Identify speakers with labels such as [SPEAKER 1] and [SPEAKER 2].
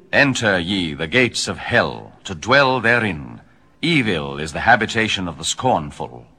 [SPEAKER 1] Enter ye the gates of hell, to dwell therein. Evil is the habitation of the scornful.